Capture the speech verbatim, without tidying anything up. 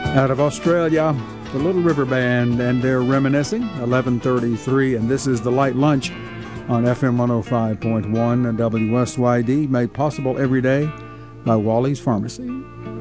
Out of Australia, the Little River Band, and they're reminiscing, eleven thirty-three, and this is the Light Lunch on F M one oh five point one W S Y D, made possible every day by Wally's Pharmacy.